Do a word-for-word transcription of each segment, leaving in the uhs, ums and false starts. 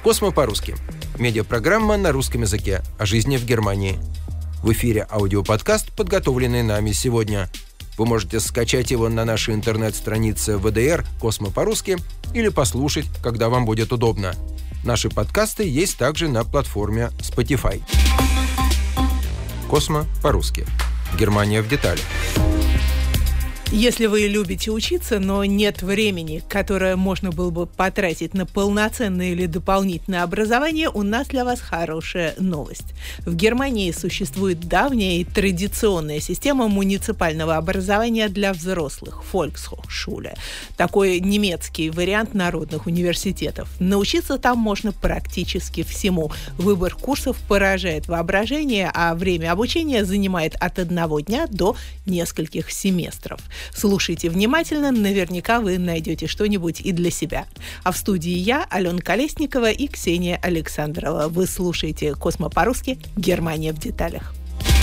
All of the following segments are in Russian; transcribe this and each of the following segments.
«Космо по-русски» – медиапрограмма на русском языке о жизни в Германии. В эфире аудиоподкаст, подготовленный нами сегодня. Вы можете скачать его на нашей интернет-странице вэ дэ эр «Космо по-русски» или послушать, когда вам будет удобно. Наши подкасты есть также на платформе Spotify. «Космо по-русски». Германия в деталях. Если вы любите учиться, но нет времени, которое можно было бы потратить на полноценное или дополнительное образование, у нас для вас хорошая новость. В Германии существует давняя и традиционная система муниципального образования для взрослых – Volkshochschule. Такой немецкий вариант народных университетов. Научиться там можно практически всему. Выбор курсов поражает воображение, а время обучения занимает от одного дня до нескольких семестров. Слушайте внимательно, наверняка вы найдете что-нибудь и для себя. А в студии я, Алена Колесникова и Ксения Александрова. Вы слушаете «Космо по-русски. Германия в деталях».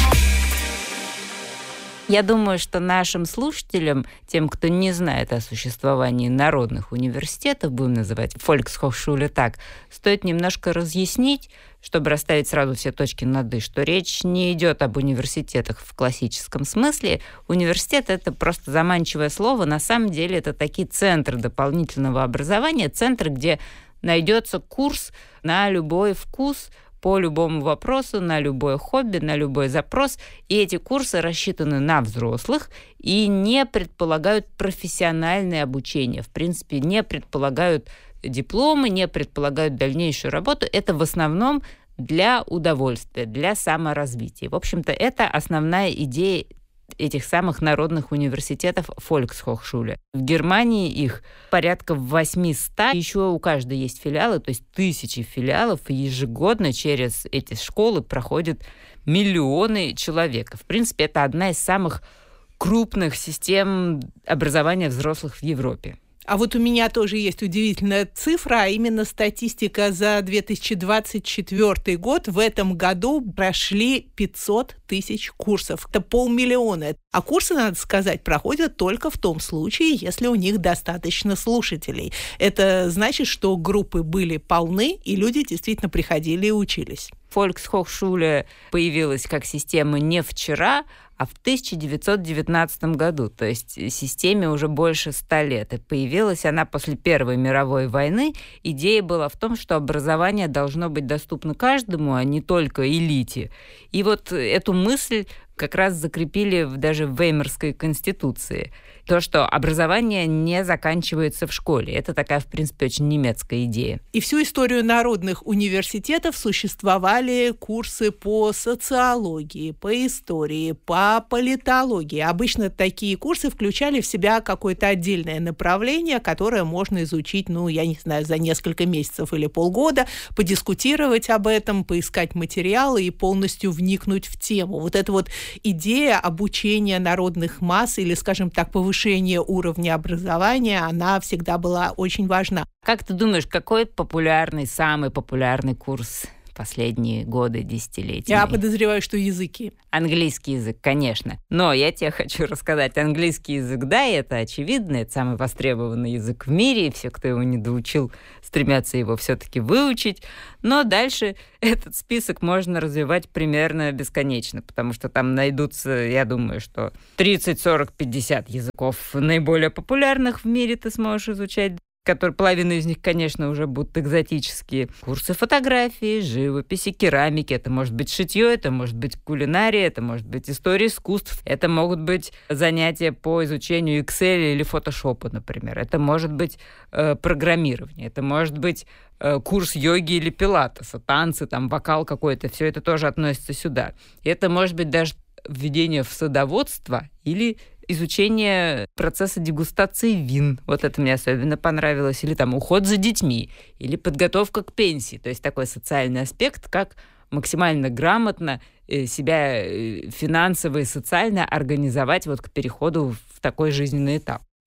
Я думаю, что нашим слушателям, тем, кто не знает о существовании народных университетов, будем называть Volkshochschule так, стоит немножко разъяснить, чтобы расставить сразу все точки над «и», что речь не идет об университетах в классическом смысле. Университет — это просто заманчивое слово. На самом деле это такие центры дополнительного образования, центры, где найдется курс на любой вкус, по любому вопросу, на любое хобби, на любой запрос. И эти курсы рассчитаны на взрослых и не предполагают профессиональное обучение. В принципе, не предполагают дипломы, не предполагают дальнейшую работу. Это в основном для удовольствия, для саморазвития. В общем-то, это основная идея этих самых народных университетов Volkshochschule. В Германии их порядка восемьсот. Еще у каждой есть филиалы, то есть тысячи филиалов, и ежегодно через эти школы проходят миллионы человек. В принципе, это одна из самых крупных систем образования взрослых в Европе. А вот у меня тоже есть удивительная цифра, а именно статистика за две тысячи двадцать четвёртый год. В этом году прошли пятьсот тысяч курсов. Это полмиллиона. А курсы, надо сказать, проходят только в том случае, если у них достаточно слушателей. Это значит, что группы были полны, и люди действительно приходили и учились. Volkshochschule появилась как система не вчера, а в тысяча девятьсот девятнадцатом году, то есть системе уже больше ста лет. И появилась она после Первой мировой войны. Идея была в том, что образование должно быть доступно каждому, а не только элите. И вот эту мысль как раз закрепили даже в Веймарской конституции. То, что образование не заканчивается в школе. Это такая, в принципе, очень немецкая идея. И всю историю народных университетов существовали курсы по социологии, по истории, по политологии. Обычно такие курсы включали в себя какое-то отдельное направление, которое можно изучить, ну, я не знаю, за несколько месяцев или полгода, подискутировать об этом, поискать материалы и полностью вникнуть в тему. Вот эта вот идея обучения народных масс или, скажем так, повышения повышение уровня образования, она всегда была очень важна. Как ты думаешь, какой популярный, самый популярный курс последние годы, десятилетия? Я подозреваю, что языки. Английский язык, конечно. Но я тебе хочу рассказать, английский язык, да, это очевидно, это самый востребованный язык в мире, и все, кто его не доучил, стремятся его все-таки выучить. Но дальше этот список можно развивать примерно бесконечно, потому что там найдутся, я думаю, что тридцать, сорок, пятьдесят языков наиболее популярных в мире ты сможешь изучать, которые, половина из них, конечно, уже будут экзотические. Курсы фотографии, живописи, керамики. Это может быть шитье, это может быть кулинария, это может быть история искусств. Это могут быть занятия по изучению Excel или фотошопа, например. Это может быть э, программирование, это может быть э, курс йоги или пилатеса, танцы, там, вокал какой-то. Все это тоже относится сюда. И это может быть даже введение в садоводство или изучение процесса дегустации вин. Вот это мне особенно понравилось. Или там уход за детьми. Или подготовка к пенсии. То есть такой социальный аспект, как максимально грамотно себя финансово и социально организовать вот к переходу в такой жизненный этап.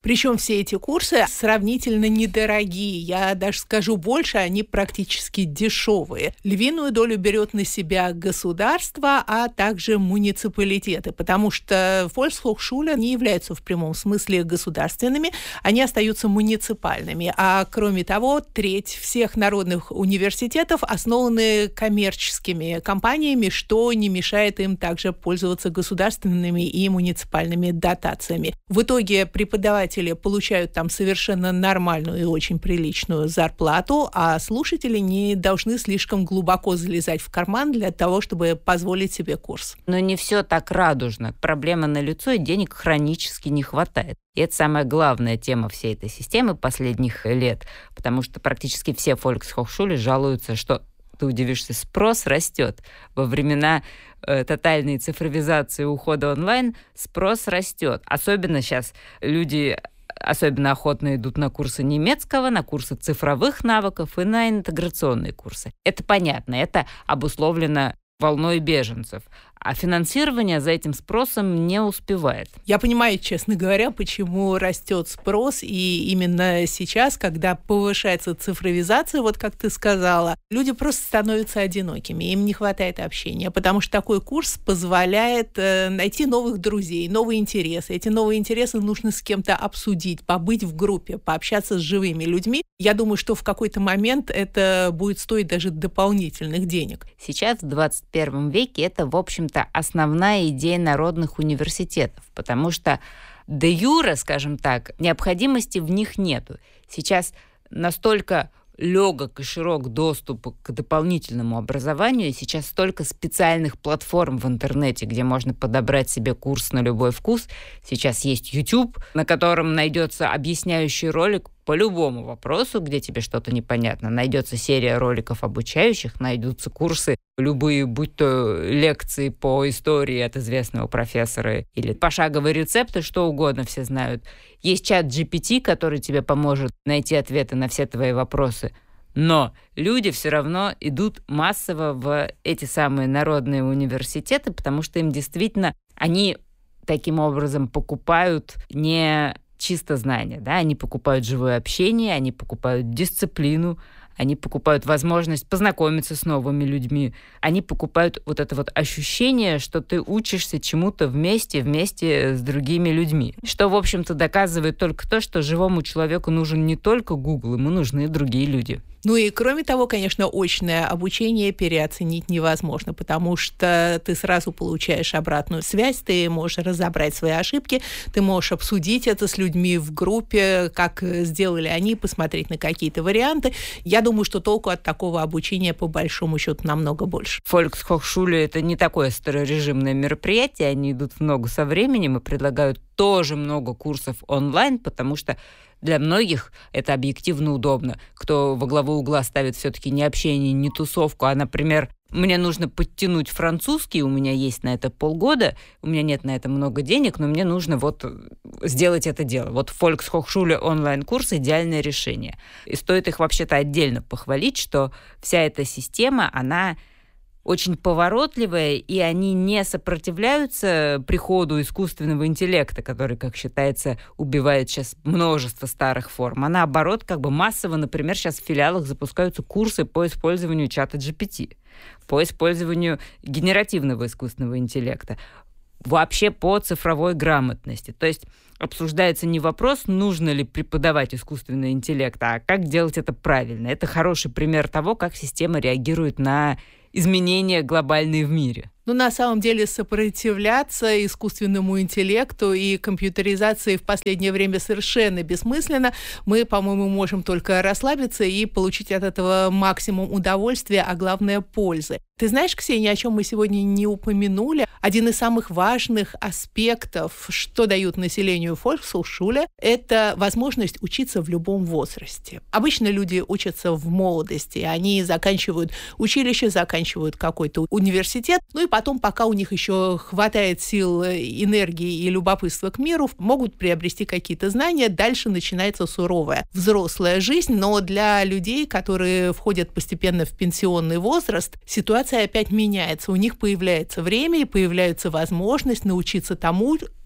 Причем все эти курсы сравнительно недорогие. Я даже скажу больше, они практически дешевые. Львиную долю берет на себя государство, а также муниципалитеты, потому что Volkshochschule не являются в прямом смысле государственными, они остаются муниципальными. А кроме того, треть всех народных университетов основаны коммерческими компаниями, что не мешает им также пользоваться государственными и муниципальными дотациями. В итоге преподаватели получают там совершенно нормальную и очень приличную зарплату, а слушатели не должны слишком глубоко залезать в карман для того, чтобы позволить себе курс. Но не все так радужно. Проблема налицо, и денег хронически не хватает. И это самая главная тема всей этой системы последних лет, потому что практически все Volkshochschule жалуются, что, ты удивишься, спрос растет. Во времена э, тотальной цифровизации и ухода онлайн спрос растет. Особенно сейчас люди особенно охотно идут на курсы немецкого, на курсы цифровых навыков и на интеграционные курсы. Это понятно, это обусловлено волной беженцев. А финансирование за этим спросом не успевает. Я понимаю, честно говоря, почему растет спрос, и именно сейчас, когда повышается цифровизация, вот как ты сказала, люди просто становятся одинокими, им не хватает общения, потому что такой курс позволяет э, найти новых друзей, новые интересы. Эти новые интересы нужно с кем-то обсудить, побыть в группе, пообщаться с живыми людьми. Я думаю, что в какой-то момент это будет стоить даже дополнительных денег. Сейчас, в двадцать первом веке, это, в общем-то, основная идея народных университетов, потому что де юре, скажем так, необходимости в них нету. Сейчас настолько легок и широк доступ к дополнительному образованию, и сейчас столько специальных платформ в интернете, где можно подобрать себе курс на любой вкус. Сейчас есть YouTube, на котором найдется объясняющий ролик по любому вопросу, где тебе что-то непонятно. Найдется серия роликов обучающих, найдутся курсы любые, будь то лекции по истории от известного профессора или пошаговые рецепты, что угодно все знают. Есть чат джи пи ти, который тебе поможет найти ответы на все твои вопросы. Но люди все равно идут массово в эти самые народные университеты, потому что им действительно, они таким образом покупают не чисто знания, да, они покупают живое общение, они покупают дисциплину, они покупают возможность познакомиться с новыми людьми, они покупают вот это вот ощущение, что ты учишься чему-то вместе, вместе с другими людьми. Что, в общем-то, доказывает только то, что живому человеку нужен не только Google, ему нужны и другие люди. Ну и кроме того, конечно, очное обучение переоценить невозможно, потому что ты сразу получаешь обратную связь, ты можешь разобрать свои ошибки, ты можешь обсудить это с людьми в группе, как сделали они, посмотреть на какие-то варианты. Я думаю, что толку от такого обучения по большому счету намного больше. Volkshochschule — это не такое старорежимное мероприятие, они идут в ногу со временем и предлагают тоже много курсов онлайн, потому что для многих это объективно удобно. Кто во главу угла ставит все-таки не общение, не тусовку, а, например, мне нужно подтянуть французский, у меня есть на это полгода, у меня нет на это много денег, но мне нужно вот сделать это дело. Вот Volkshochschule онлайн-курс — идеальное решение. И стоит их вообще-то отдельно похвалить, что вся эта система, она очень поворотливая, и они не сопротивляются приходу искусственного интеллекта, который, как считается, убивает сейчас множество старых форм. А наоборот, как бы массово, например, сейчас в филиалах запускаются курсы по использованию чата джи пи ти, по использованию генеративного искусственного интеллекта, вообще по цифровой грамотности. То есть обсуждается не вопрос, нужно ли преподавать искусственный интеллект, а как делать это правильно. Это хороший пример того, как система реагирует на изменения глобальные в мире. Ну, на самом деле, сопротивляться искусственному интеллекту и компьютеризации в последнее время совершенно бессмысленно. Мы, по-моему, можем только расслабиться и получить от этого максимум удовольствия, а главное, пользы. Ты знаешь, Ксения, о чем мы сегодня не упомянули? Один из самых важных аспектов, что дают населению Volkshochschule, это возможность учиться в любом возрасте. Обычно люди учатся в молодости, они заканчивают училище, заканчивают какой-то университет, ну и потом, пока у них еще хватает сил, энергии и любопытства к миру, могут приобрести какие-то знания. Дальше начинается суровая взрослая жизнь, но для людей, которые входят постепенно в пенсионный возраст, ситуация опять меняется. У них появляется время и появляется возможность научиться тому,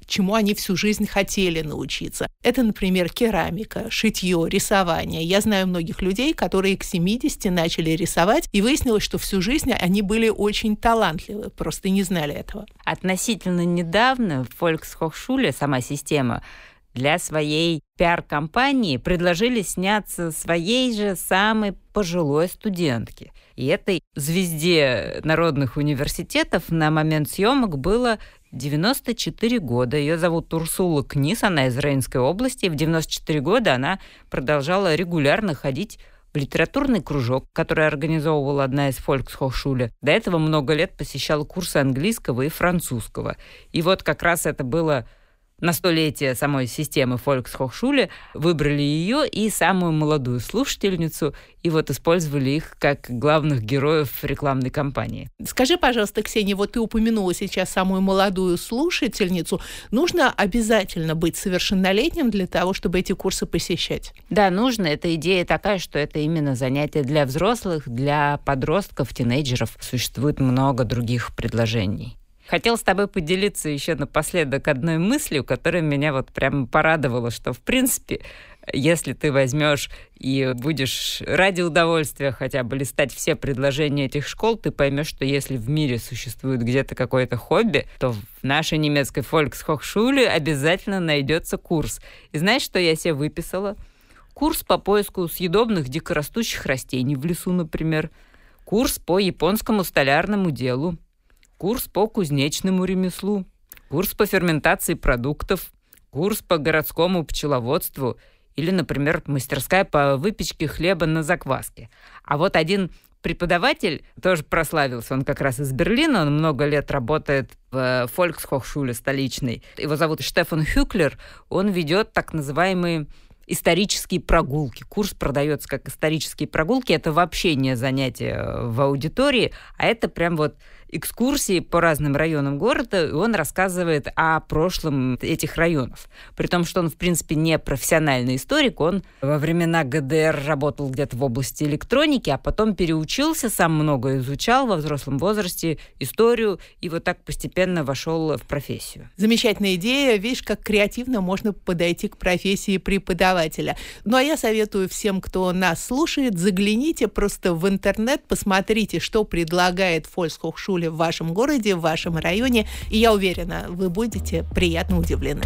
чему они всю жизнь хотели научиться. Это, например, керамика, шитье, рисование. Я знаю многих людей, которые к семидесяти начали рисовать, и выяснилось, что всю жизнь они были очень талантливы, просто не знали этого. Относительно недавно Volkshochschule, сама система, для своей пиар-компании предложили сняться своей же самой пожилой студентке. И этой звезде народных университетов на момент съемок было девяносто четыре года. Ее зовут Урсула Книс, она из Рейнской области. И в девяносто четыре года она продолжала регулярно ходить в литературный кружок, который организовывала одна из Volkshochschule. До этого много лет посещала курсы английского и французского. И вот как раз это было на столетие самой системы Volkshochschule, выбрали ее и самую молодую слушательницу, и вот использовали их как главных героев рекламной кампании. Скажи, пожалуйста, Ксения, вот ты упомянула сейчас самую молодую слушательницу. Нужно обязательно быть совершеннолетним для того, чтобы эти курсы посещать? Да, нужно. Эта идея такая, что это именно занятие для взрослых, для подростков, тинейджеров. Существует много других предложений. Хотел с тобой поделиться еще напоследок одной мыслью, которая меня вот прямо порадовала, что, в принципе, если ты возьмешь и будешь ради удовольствия хотя бы листать все предложения этих школ, ты поймешь, что если в мире существует где-то какое-то хобби, то в нашей немецкой Volkshochschule обязательно найдется курс. И знаешь, что я себе выписала? Курс по поиску съедобных дикорастущих растений в лесу, например. Курс по японскому столярному делу. Курс по кузнечному ремеслу, курс по ферментации продуктов, курс по городскому пчеловодству или, например, мастерская по выпечке хлеба на закваске. А вот один преподаватель тоже прославился, он как раз из Берлина, он много лет работает в Volkshochschule столичной. Его зовут Штефан Хюклер, он ведет так называемые исторические прогулки. Курс продается как исторические прогулки. Это вообще не занятие в аудитории, а это прям вот экскурсии по разным районам города, и он рассказывает о прошлом этих районов. При том, что он, в принципе, не профессиональный историк, он во времена ГДР работал где-то в области электроники, а потом переучился, сам много изучал во взрослом возрасте историю, и вот так постепенно вошел в профессию. Замечательная идея. Видишь, как креативно можно подойти к профессии преподавателя. Ну, а я советую всем, кто нас слушает, загляните просто в интернет, посмотрите, что предлагает Volkshochschule в вашем городе, в вашем районе, и я уверена, вы будете приятно удивлены.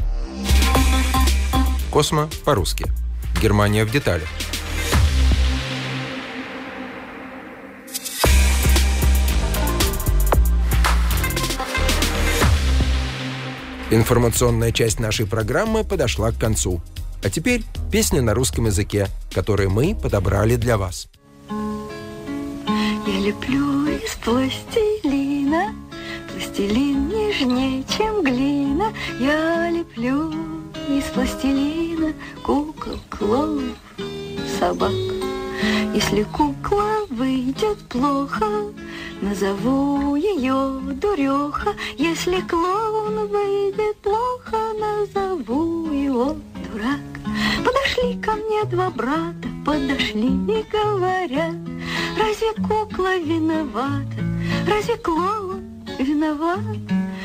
Космо по-русски. Германия в деталях. Информационная часть нашей программы подошла к концу. А теперь песня на русском языке, которую мы подобрали для вас. Я леплю из пластилина, пластилин нежнее, чем глина. Я леплю из пластилина кукол, клоунов, собак. Если кукла выйдет плохо, назову ее дуреха. Если клоун выйдет плохо, назову его дурак. Подошли ко мне два брата, подошли и говорят: разве кукла виновата? Разве клоун виноват?